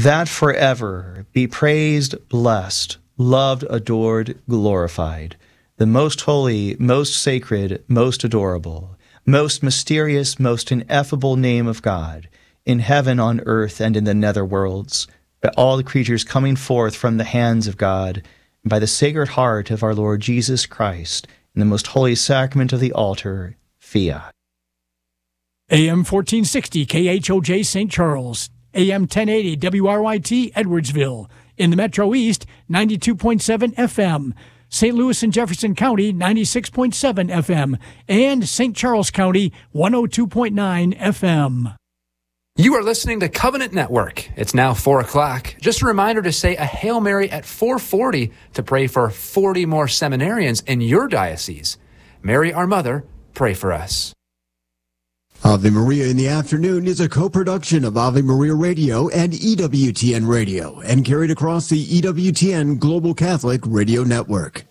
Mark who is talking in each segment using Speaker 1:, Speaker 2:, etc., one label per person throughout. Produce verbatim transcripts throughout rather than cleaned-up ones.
Speaker 1: that forever be praised, blessed, loved, adored, glorified, the most holy, most sacred, most adorable, most mysterious, most ineffable name of God, in heaven, on earth, and in the nether worlds, by all the creatures coming forth from the hands of God, and by the sacred heart of our Lord Jesus Christ, in the most holy sacrament of the altar, fiat.
Speaker 2: A M fourteen sixty K H O J Saint Charles, A M ten eighty W R Y T Edwardsville, in the Metro East, ninety-two point seven F M, Saint Louis and Jefferson County, ninety-six point seven F M, and Saint Charles County, one oh two point nine F M.
Speaker 3: You are listening to Covenant Network. It's now four o'clock. Just a reminder to say a Hail Mary at four forty to pray for forty more seminarians in your diocese. Mary, our Mother, pray for us.
Speaker 4: Ave Maria in the Afternoon is a co-production of Ave Maria Radio and E W T N Radio and carried across the E W T N Global Catholic Radio Network.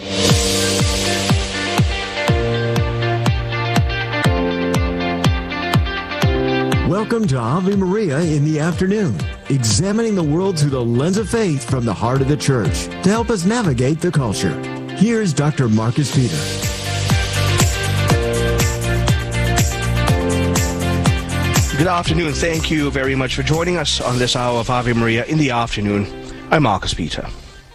Speaker 4: Welcome to Ave Maria in the Afternoon, examining the world through the lens of faith from the heart of the Church to help us navigate the culture. Here's Doctor Marcus Peter.
Speaker 5: Good afternoon. Thank you very much for joining us on this hour of Ave Maria in the Afternoon. I'm Marcus Peter.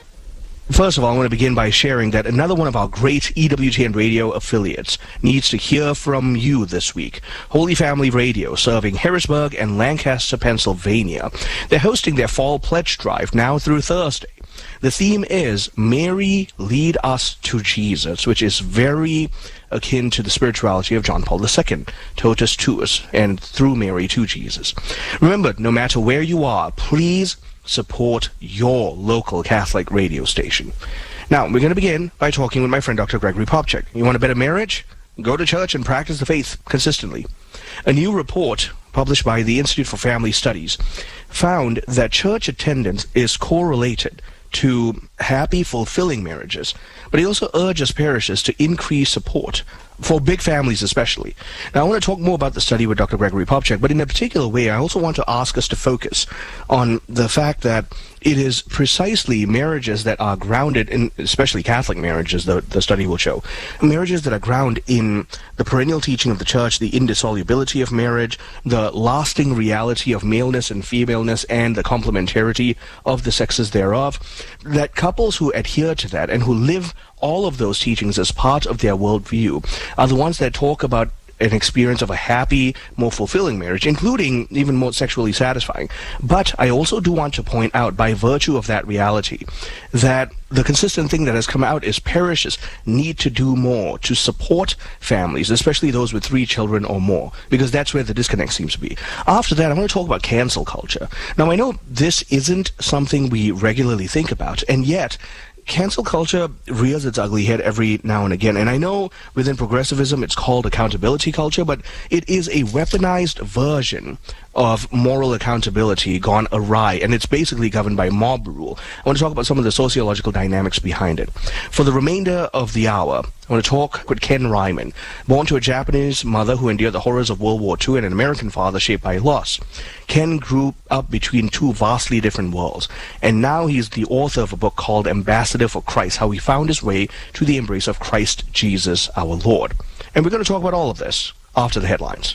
Speaker 5: First of all, I want to begin by sharing that another one of our great E W T N radio affiliates needs to hear from you this week. Holy Family Radio, serving Harrisburg and Lancaster, Pennsylvania. They're hosting their Fall Pledge Drive now through Thursday. The theme is Mary, Lead Us to Jesus, which is very akin to the spirituality of John Paul the Second, Totus Tuus, and through Mary to Jesus. Remember, no matter where you are, please support your local Catholic radio station. Now, we're going to begin by talking with my friend Doctor Gregory Popcak. You want a better marriage? Go to church and practice the faith consistently. A new report published by the Institute for Family Studies found that church attendance is correlated to happy, fulfilling marriages, but he also urges parishes to increase support for big families especially. Now, I want to talk more about the study with Doctor Gregory Popcak, but in a particular way, I also want to ask us to focus on the fact that it is precisely marriages that are grounded in, especially Catholic marriages, the, the study will show, marriages that are grounded in the perennial teaching of the Church, the indissolubility of marriage, the lasting reality of maleness and femaleness, and the complementarity of the sexes thereof, that couples who adhere to that and who live all of those teachings as part of their worldview are the ones that talk about an experience of a happy, more fulfilling marriage, including even more sexually satisfying. But I also do want to point out, by virtue of that reality, that the consistent thing that has come out is parishes need to do more to support families, especially those with three children or more, because that's where the disconnect seems to be. After that, I want to talk about cancel culture. Now, I know this isn't something we regularly think about, and yet cancel culture rears its ugly head every now and again. And I know within progressivism it's called accountability culture, but it is a weaponized version of moral accountability gone awry, and it's basically governed by mob rule. I want to talk about some of the sociological dynamics behind it. For the remainder of the hour, I want to talk with Ken Ryman, born to a Japanese mother who endured the horrors of World War Two and an American father shaped by loss. Ken grew up between two vastly different worlds, and now he's the author of a book called Ambassador for Christ, How He Found His Way to the Embrace of Christ Jesus our Lord. And we're going to talk about all of this after the headlines.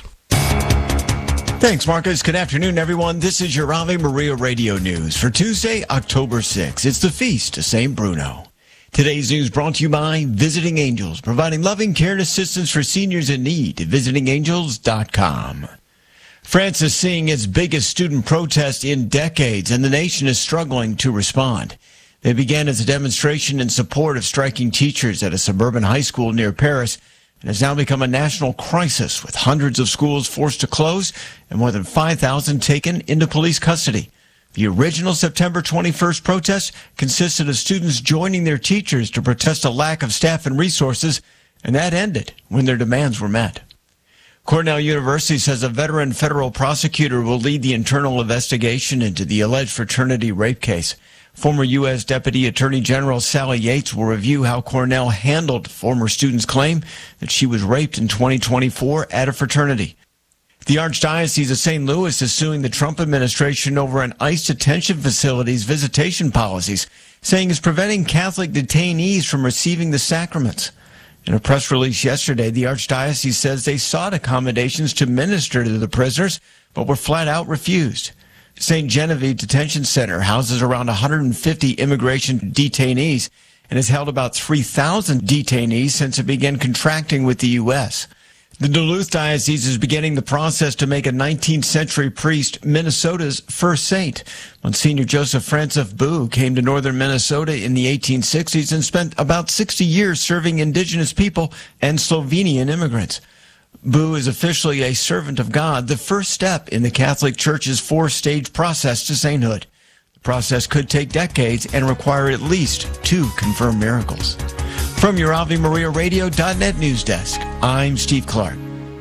Speaker 4: Thanks, Marcus. Good afternoon, everyone. This is your Ave Maria Radio News for Tuesday, October sixth. It's the Feast of Saint Bruno. Today's news brought to you by Visiting Angels, providing loving care and assistance for seniors in need at visiting angels dot com. France is seeing its biggest student protest in decades, and the nation is struggling to respond. They began as a demonstration in support of striking teachers at a suburban high school near Paris, and has now become a national crisis, with hundreds of schools forced to close and more than five thousand taken into police custody. The original September twenty-first protest consisted of students joining their teachers to protest a lack of staff and resources, and that ended when their demands were met. Cornell University says a veteran federal prosecutor will lead the internal investigation into the alleged fraternity rape case. Former U S Deputy Attorney General Sally Yates will review how Cornell handled former students' claim that she was raped in twenty twenty-four at a fraternity. The Archdiocese of Saint Louis is suing the Trump administration over an ICE detention facility's visitation policies, saying it's preventing Catholic detainees from receiving the sacraments. In a press release yesterday, the Archdiocese says they sought accommodations to minister to the prisoners, but were flat out refused. Saint Genevieve Detention Center houses around one hundred fifty immigration detainees and has held about three thousand detainees since it began contracting with the U S The Duluth Diocese is beginning the process to make a nineteenth century priest Minnesota's first saint. Monsignor Joseph Francis Boo came to northern Minnesota in the eighteen sixties and spent about sixty years serving indigenous people and Slovenian immigrants. Boo is officially a servant of God, the first step in the Catholic Church's four-stage process to sainthood. The process could take decades and require at least two confirmed miracles. From your Ave Maria Radio dot net news desk, I'm Steve Clark.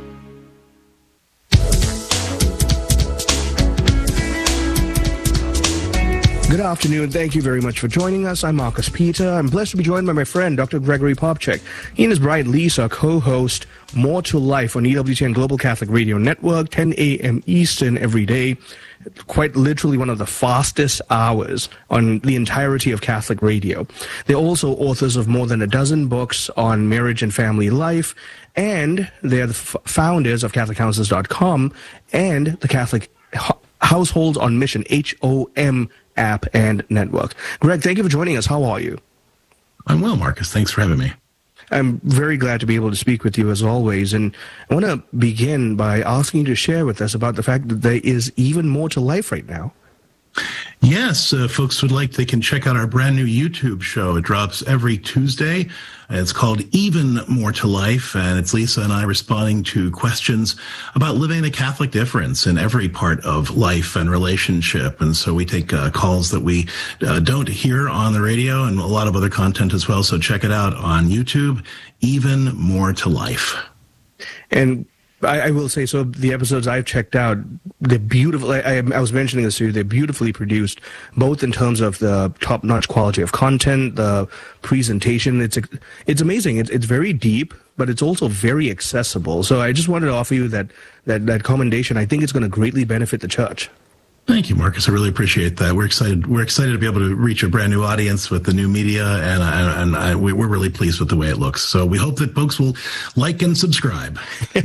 Speaker 5: Good afternoon. Thank you very much for joining us. I'm Marcus Peter. I'm blessed to be joined by my friend, Doctor Gregory Popcak. He and his bride, Lisa, co-host More to Life on E W T N Global Catholic Radio Network, ten a.m. Eastern every day. Quite literally one of the fastest hours on the entirety of Catholic radio. They're also authors of more than a dozen books on marriage and family life, and they're the f- founders of Catholic Counselors dot com and the Catholic Ho- Households on Mission, H O M app and network. Greg, thank you for joining us. How are you?
Speaker 6: I'm well, Marcus. Thanks for having me.
Speaker 5: I'm very glad to be able to speak with you as always. And I want to begin by asking you to share with us about the fact that there is even more to life right now.
Speaker 6: Yes, uh, folks would like, they can check out our brand new YouTube show. It drops every Tuesday. It's called Even More to Life, and it's Lisa and I responding to questions about living the Catholic difference in every part of life and relationship. And so we take uh, calls that we uh, don't hear on the radio and a lot of other content as well. So check it out on YouTube, Even More to Life.
Speaker 5: And I, I will say, so the episodes I've checked out, they're beautiful. I, I, I was mentioning this to you, they're beautifully produced, both in terms of the top-notch quality of content, the presentation. It's it's amazing. It's it's very deep, but it's also very accessible. So I just wanted to offer you that that, that commendation. I think it's going to greatly benefit the church.
Speaker 6: Thank you, Marcus. I really appreciate that. We're excited. We're excited to be able to reach a brand new audience with the new media, and and, and I, we're really pleased with the way it looks. So we hope that folks will like and subscribe.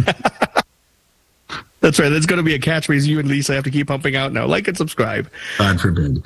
Speaker 5: That's right. That's going to be a catchphrase you and Lisa have to keep pumping out now. Like and subscribe.
Speaker 6: God forbid.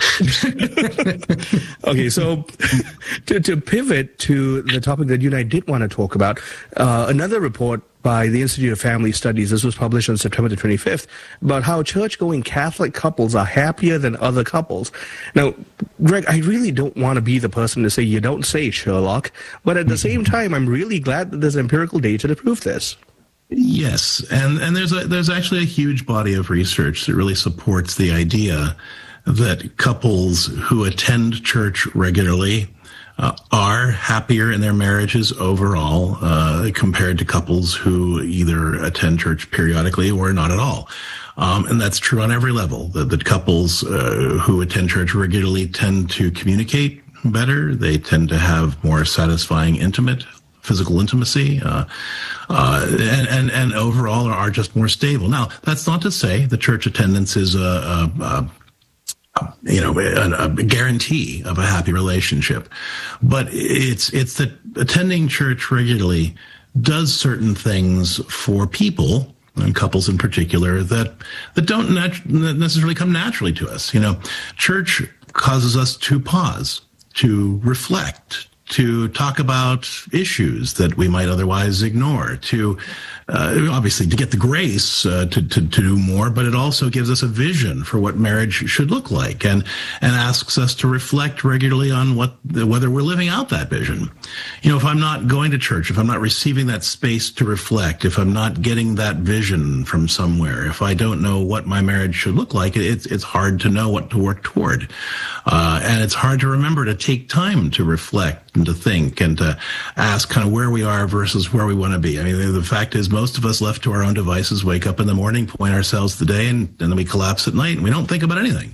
Speaker 5: Okay, so to, to pivot to the topic that you and I did want to talk about, uh, another report by the Institute of Family Studies, this was published on September the twenty-fifth, about how church-going Catholic couples are happier than other couples. Now, Greg, I really don't want to be the person to say you don't say, Sherlock, but at the same time, I'm really glad that there's empirical data to prove this.
Speaker 6: Yes, and and there's a, there's actually a huge body of research that really supports the idea that couples who attend church regularly uh, are happier in their marriages overall uh, compared to couples who either attend church periodically or not at all. Um, and that's true on every level. That, that couples uh, who attend church regularly tend to communicate better. They tend to have more satisfying, intimate physical intimacy, uh, uh, and, and, and overall are just more stable. Now, that's not to say the church attendance is a, a, a you know, a, a guarantee of a happy relationship, but it's, it's that attending church regularly does certain things for people, and couples in particular, that, that don't nat- necessarily come naturally to us. You know, church causes us to pause, to reflect, to talk about issues that we might otherwise ignore, to uh, obviously to get the grace uh, to, to to do more, but it also gives us a vision for what marriage should look like, and and asks us to reflect regularly on what whether we're living out that vision. You know, if I'm not going to church, if I'm not receiving that space to reflect, if I'm not getting that vision from somewhere, if I don't know what my marriage should look like, it's it's hard to know what to work toward, uh, and it's hard to remember to take time to reflect and to think and to ask kind of where we are versus where we want to be. I mean, the fact is, most of us left to our own devices wake up in the morning, point ourselves to the day, and, and then we collapse at night, and we don't think about anything.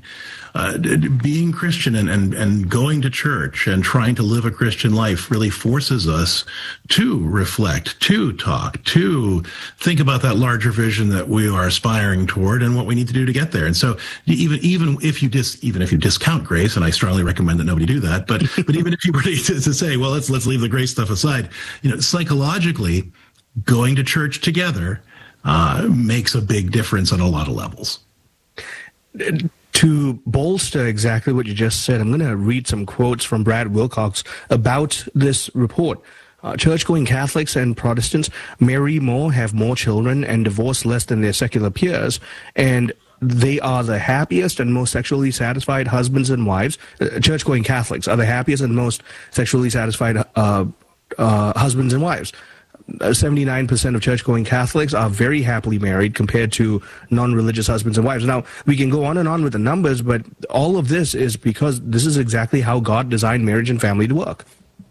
Speaker 6: uh, being Christian and, and, and going to church and trying to live a Christian life really forces us to reflect, to talk, to think about that larger vision that we are aspiring toward and what we need to do to get there. And so even even if you dis, even if you discount grace, and I strongly recommend that nobody do that, but but even if you were to, to say, well, let's let's leave the grace stuff aside, you know, psychologically, going to church together uh, makes a big difference on a lot of levels.
Speaker 5: To bolster exactly what you just said, I'm going to read some quotes from Brad Wilcox about this report. Uh, church-going Catholics and Protestants marry more, have more children, and divorce less than their secular peers, and they are the happiest and most sexually satisfied husbands and wives. Uh, church-going Catholics are the happiest and most sexually satisfied uh, uh, husbands and wives. seventy-nine percent of church-going Catholics are very happily married compared to non-religious husbands and wives. Now, we can go on and on with the numbers, but all of this is because this is exactly how God designed marriage and family to work.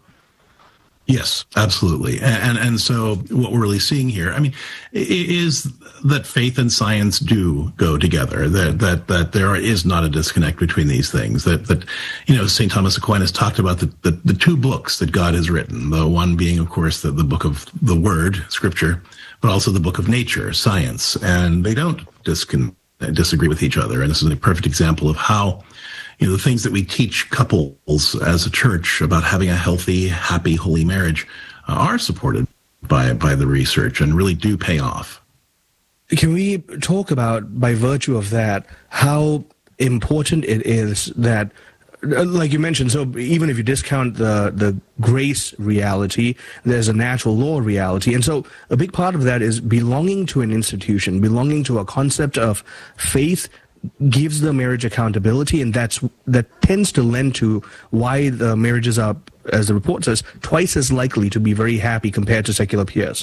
Speaker 6: Yes, absolutely. And, and and so what we're really seeing here, I mean, is that faith and science do go together, that that that there is not a disconnect between these things, that, that you know, Saint Thomas Aquinas talked about the, the, the two books that God has written, the one being, of course, the, the book of the Word, Scripture, but also the book of nature, science, and they don't discon- disagree with each other. And this is a perfect example of how, you know, the things that we teach couples as a church about having a healthy, happy, holy marriage uh, are supported by by the research and really do pay off.
Speaker 5: Can we talk about, by virtue of that, how important it is that, like you mentioned, so even if you discount the, the grace reality, there's a natural law reality. And so a big part of that is belonging to an institution, belonging to a concept of faith gives the marriage accountability, and that's that tends to lend to why the marriages are, as the report says, twice as likely to be very happy compared to secular peers.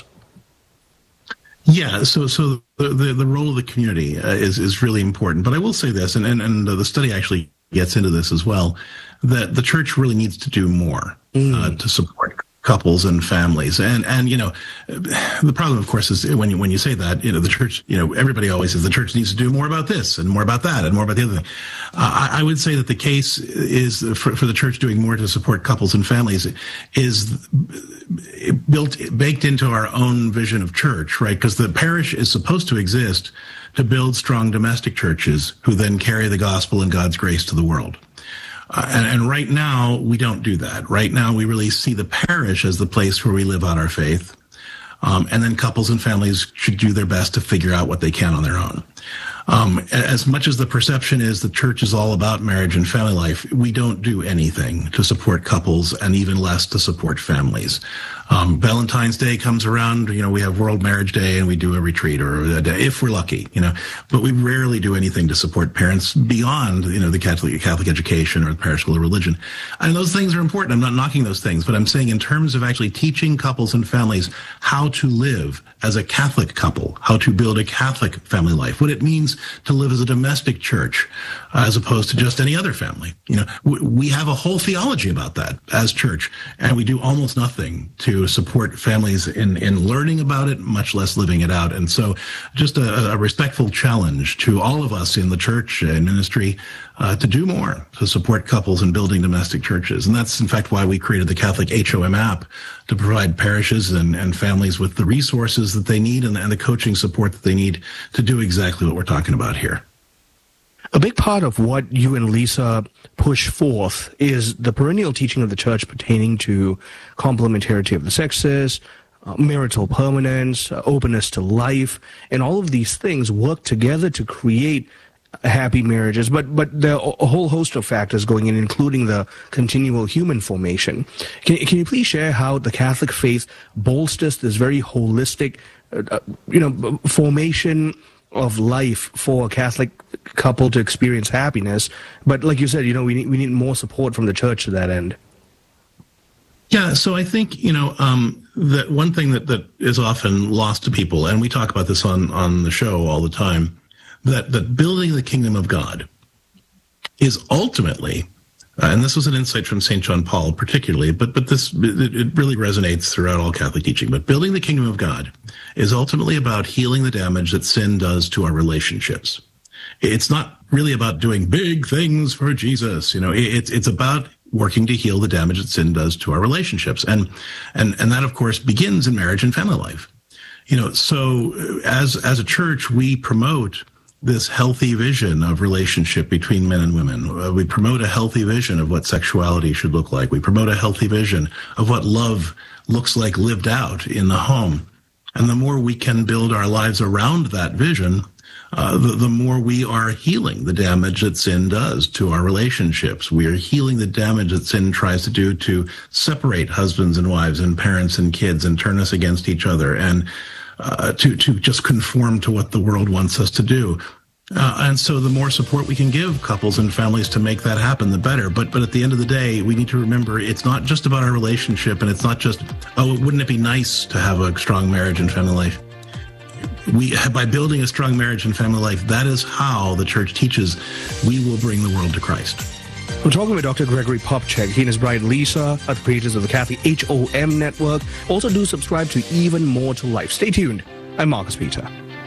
Speaker 6: Yeah, so so the the, the role of the community uh, is is really important. But I will say this, and and, and the study actually gets into this as well, that the church really needs to do more mm. uh, to support couples and families. And, and, you know, the problem, of course, is when you, when you say that, you know, the church, you know, everybody always says the church needs to do more about this and more about that and more about the other thing. Uh, I, I would say that the case is for, for the church doing more to support couples and families is built, baked into our own vision of church, right? Because the parish is supposed to exist to build strong domestic churches who then carry the gospel and God's grace to the world. Uh, and, and right now, we don't do that. Right now, we really see the parish as the place where we live out our faith. Um, and then couples and families should do their best to figure out what they can on their own. Um, as much as the perception is the church is all about marriage and family life, we don't do anything to support couples and even less to support families. Um, Valentine's Day comes around, you know, we have World Marriage Day and we do a retreat or a day, if we're lucky, you know, but we rarely do anything to support parents beyond, you know, the Catholic, Catholic education or the parish school of religion. And those things are important. I'm not knocking those things, but I'm saying in terms of actually teaching couples and families how to live as a Catholic couple, how to build a Catholic family life, what it means to live as a domestic church, uh, as opposed to just any other family. You know, we, we have a whole theology about that as church, and we do almost nothing to support families in, in learning about it, much less living it out. And so just a, a respectful challenge to all of us in the church and ministry uh, to do more to support couples in building domestic churches. And that's, in fact, why we created the Catholic H O M app to provide parishes and, and families with the resources that they need and, and the coaching support that they need to do exactly what we're talking about here.
Speaker 5: A big part of what you and Lisa push forth is the perennial teaching of the church pertaining to complementarity of the sexes, uh, marital permanence, uh, openness to life, and all of these things work together to create happy marriages. But but there are a whole host of factors going in, including the continual human formation. Can, can you please share how the Catholic faith bolsters this very holistic, uh, you know, formation of life for a Catholic couple to experience happiness? But like you said, you know, we need, we need more support from the church to that end.
Speaker 6: Yeah, so I think, you know, um, that one thing that, that is often lost to people, and we talk about this on, on the show all the time, that, that building the kingdom of God is ultimately, uh, and this was an insight from Saint John Paul particularly, but but this it, it really resonates throughout all Catholic teaching, but building the kingdom of God is ultimately about healing the damage that sin does to our relationships. It's not really about doing big things for Jesus. You know, it's it's about working to heal the damage that sin does to our relationships. And and and that, of course, begins in marriage and family life. You know, so as as a church, we promote this healthy vision of relationship between men and women. Uh, we promote a healthy vision of what sexuality should look like. We promote a healthy vision of what love looks like lived out in the home. And the more we can build our lives around that vision, uh, the, the more we are healing the damage that sin does to our relationships. We are healing the damage that sin tries to do to separate husbands and wives and parents and kids and turn us against each other and uh, to, to just conform to what the world wants us to do. Uh, and so the more support we can give couples and families to make that happen, the better. But but at the end of the day, we need to remember it's not just about our relationship, and it's not just, oh, wouldn't it be nice to have a strong marriage and family life? We, by building a strong marriage and family life, that is how the church teaches we will bring the world to Christ.
Speaker 5: We're talking with Doctor Gregory Popcak. He and his bride Lisa are the creators of the Catholic H O M Network. Also do subscribe to Even More to Life. Stay tuned. I'm Marcus Peter.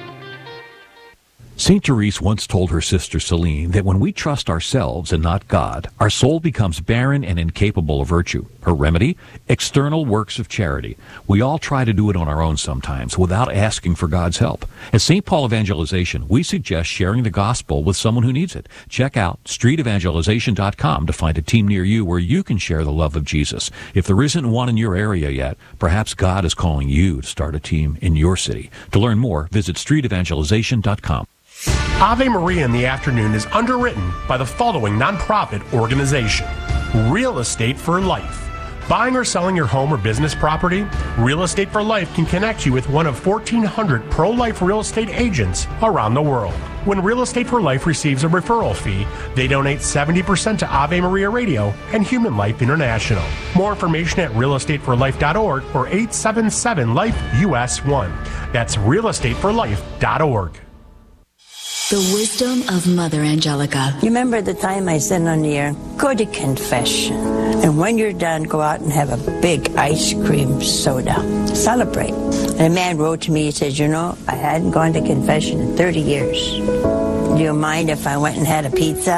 Speaker 7: Saint Therese once told her sister Celine that when we trust ourselves and not God, our soul becomes barren and incapable of virtue. Her remedy? External works of charity. We all try to do it on our own sometimes without asking for God's help. At Saint Paul Evangelization, we suggest sharing the gospel with someone who needs it. Check out street evangelization dot com to find a team near you where you can share the love of Jesus. If there isn't one in your area yet, perhaps God is calling you to start a team in your city. To learn more, visit street evangelization dot com.
Speaker 8: Ave Maria in the Afternoon is underwritten by the following nonprofit organization: Real Estate for Life. Buying or selling your home or business property? Real Estate for Life can connect you with one of fourteen hundred pro-life real estate agents around the world. When Real Estate for Life receives a referral fee, they donate seventy percent to Ave Maria Radio and Human Life International. More information at real estate for life dot org or eight seven seven life U S one. That's real estate for life dot org.
Speaker 9: The wisdom of Mother Angelica.
Speaker 10: You remember the time I said on the air, go to confession. And when you're done, go out and have a big ice cream soda. Celebrate. And a man wrote to me, he said, you know, I hadn't gone to confession in thirty years. Do you mind if I went and had a pizza?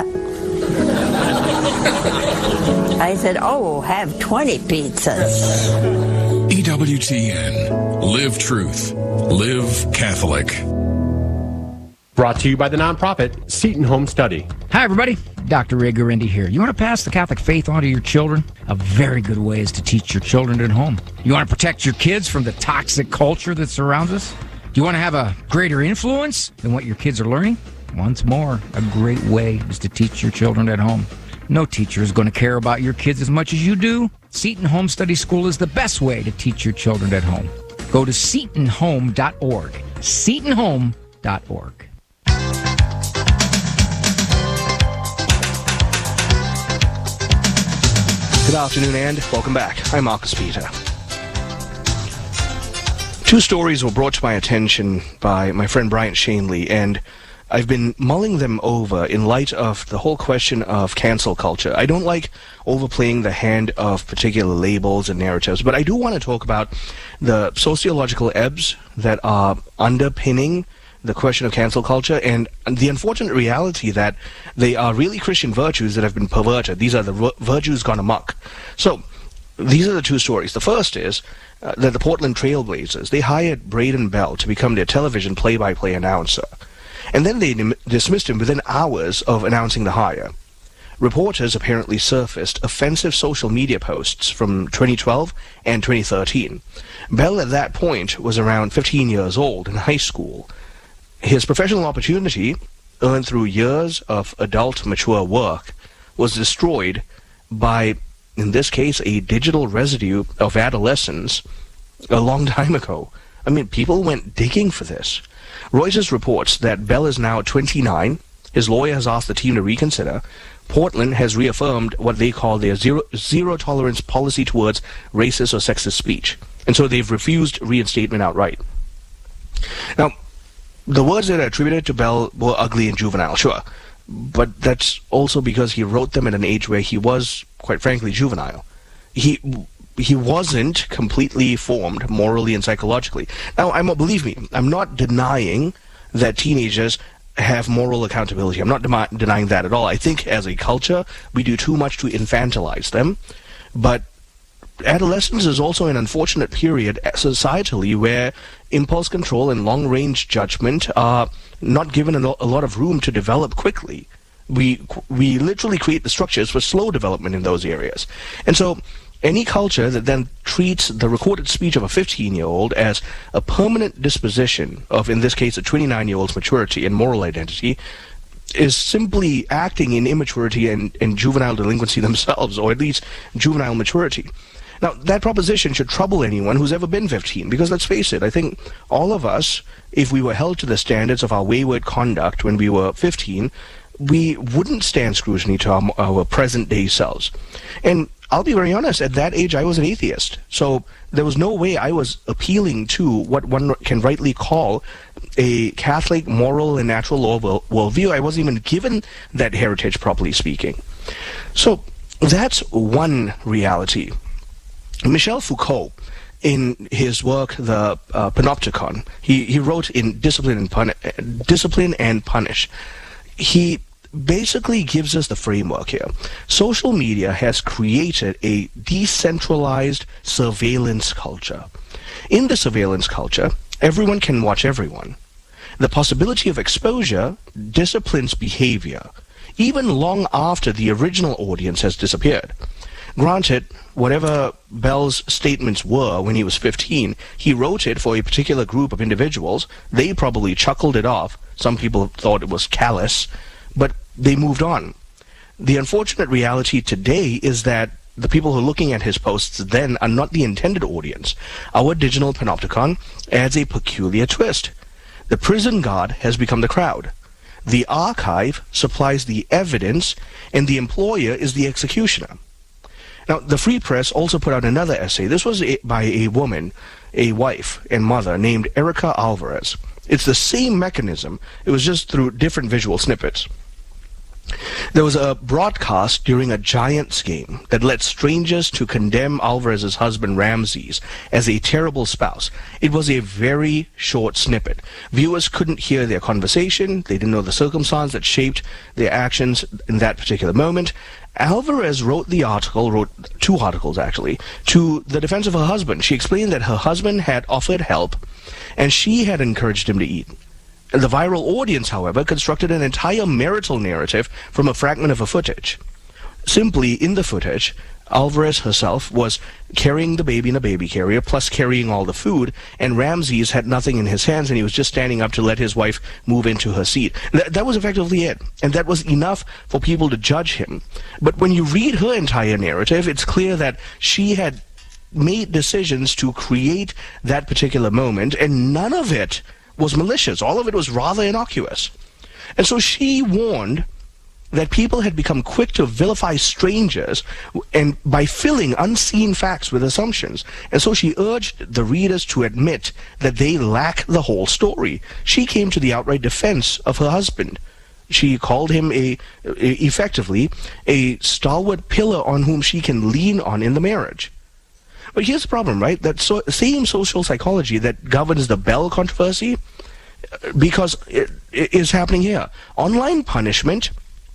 Speaker 10: I said, oh, have twenty pizzas.
Speaker 11: E W T N. Live truth. Live Catholic.
Speaker 8: Brought to you by the nonprofit Seton Home Study.
Speaker 12: Hi, everybody. Doctor Ray Guarendi here. You want to pass the Catholic faith on to your children? A very good way is to teach your children at home. You want to protect your kids from the toxic culture that surrounds us? Do you want to have a greater influence than what your kids are learning? Once more, a great way is to teach your children at home. No teacher is going to care about your kids as much as you do. Seton Home Study School is the best way to teach your children at home. Go to seton home dot org. seton home dot org.
Speaker 5: Good afternoon and welcome back. I'm Marcus Peter. Two stories were brought to my attention by my friend Brian Shanley, and I've been mulling them over in light of the whole question of cancel culture. I don't like overplaying the hand of particular labels and narratives, but I do want to talk about the sociological ebbs that are underpinning the question of cancel culture and the unfortunate reality that they are really Christian virtues that have been perverted. These are the virtues gone amok. So these are the two stories. The first is uh, that the Portland Trailblazers, they hired Braden Bell to become their television play-by-play announcer. And then they dim- dismissed him within hours of announcing the hire. Reporters apparently surfaced offensive social media posts from twenty twelve and twenty thirteen. Bell at that point was around fifteen years old in high school. His professional opportunity, earned through years of adult, mature work, was destroyed by, in this case, a digital residue of adolescence a long time ago. I mean, people went digging for this. Reuters reports that Bell is now twenty-nine. His lawyer has asked the team to reconsider. Portland has reaffirmed what they call their zero, zero tolerance policy towards racist or sexist speech. And so they've refused reinstatement outright. Now, the words that are attributed to Bell were ugly and juvenile, sure. But that's also because he wrote them at an age where he was, quite frankly, juvenile. He he wasn't completely formed morally and psychologically. Now, I'm believe me, I'm not denying that teenagers have moral accountability. I'm not demi- denying that at all. I think as a culture, we do too much to infantilize them. But adolescence is also an unfortunate period societally where impulse control and long-range judgment are not given a, lo- a lot of room to develop quickly. We we literally create the structures for slow development in those areas. And so any culture that then treats the recorded speech of a fifteen-year-old as a permanent disposition of, in this case, a twenty-nine-year-old's maturity and moral identity is simply acting in immaturity and, and juvenile delinquency themselves, or at least juvenile maturity. Now, that proposition should trouble anyone who's ever been fifteen, because let's face it, I think all of us, if we were held to the standards of our wayward conduct when we were fifteen, we wouldn't stand scrutiny to our, our present-day selves. And I'll be very honest, at that age I was an atheist, so there was no way I was appealing to what one can rightly call a Catholic moral and natural law world, worldview. I wasn't even given that heritage, properly speaking. So that's one reality. Michel Foucault, in his work, The uh, Panopticon, he, he wrote in Discipline and, Pun- Discipline and Punish, he basically gives us the framework here. Social media has created a decentralized surveillance culture. In the surveillance culture, everyone can watch everyone. The possibility of exposure disciplines behavior, even long after the original audience has disappeared. Granted, whatever Bell's statements were when he was fifteen, he wrote it for a particular group of individuals. They probably chuckled it off. Some people thought it was callous, but they moved on. The unfortunate reality today is that the people who are looking at his posts then are not the intended audience. Our digital panopticon adds a peculiar twist. The prison guard has become the crowd. The archive supplies the evidence, and the employer is the executioner. Now, the Free Press also put out another essay. This was a, by a woman, a wife and mother named Erica Alvarez. It's the same mechanism. It was just through different visual snippets. There was a broadcast during a Giants game that led strangers to condemn Alvarez's husband Ramses as a terrible spouse. It was a very short snippet. Viewers couldn't hear their conversation. They didn't know the circumstance that shaped their actions in that particular moment. Alvarez wrote the article, wrote two articles actually, to the defense of her husband. She explained that her husband had offered help and she had encouraged him to eat. The viral audience, however, constructed an entire marital narrative from a fragment of her footage. Simply, in the footage, Alvarez herself was carrying the baby in a baby carrier, plus carrying all the food, and Ramses had nothing in his hands, and he was just standing up to let his wife move into her seat. Th- that was effectively it, and that was enough for people to judge him. But when you read her entire narrative, it's clear that she had made decisions to create that particular moment, and none of it was malicious. All of it was rather innocuous. And so she warned that people had become quick to vilify strangers and by filling unseen facts with assumptions. And so she urged the readers to admit that they lack the whole story. She came to the outright defense of her husband. She called him a, effectively, a stalwart pillar on whom she can lean on in the marriage. But here's the problem, right? That so, same social psychology that governs the Bell controversy, because it, it is happening here. Online punishment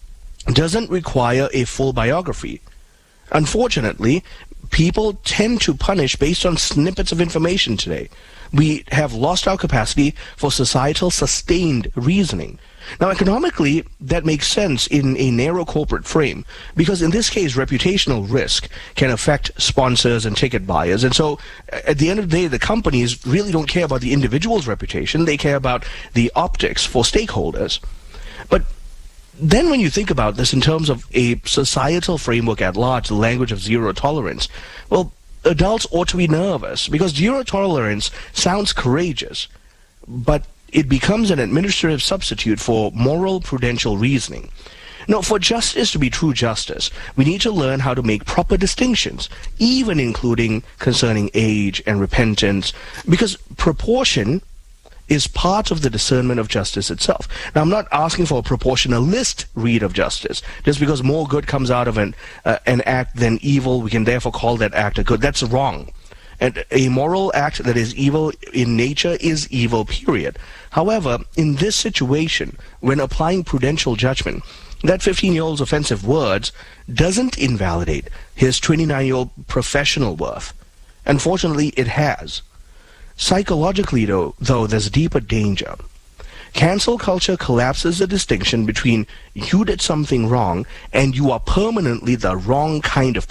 Speaker 5: doesn't require a full biography. Unfortunately, people tend to punish based on snippets of information today. We have lost our capacity for societal sustained reasoning. Now, economically, that makes sense in a narrow corporate frame, because in this case, reputational risk can affect sponsors and ticket buyers. And so, at the end of the day, the companies really don't care about the individual's reputation. They care about the optics for stakeholders. But then when you think about this in terms of a societal framework at large, the language of zero tolerance, well, adults ought to be nervous, because zero tolerance sounds courageous, but it becomes an administrative substitute for moral prudential reasoning. Now, for justice to be true justice, we need to learn how to make proper distinctions, even including concerning age and repentance, because proportion is part of the discernment of justice itself. Now, I'm not asking for a proportionalist read of justice. Just because more good comes out of an, uh, an act than evil, we can therefore call that act a good. That's wrong. And a moral act that is evil in nature is evil, period. However, in this situation, when applying prudential judgment, that fifteen-year-old's offensive words doesn't invalidate his twenty-nine-year-old professional worth. Unfortunately, it has. Psychologically, though, though, there's deeper danger. Cancel culture collapses the distinction between you did something wrong and you are permanently the wrong kind of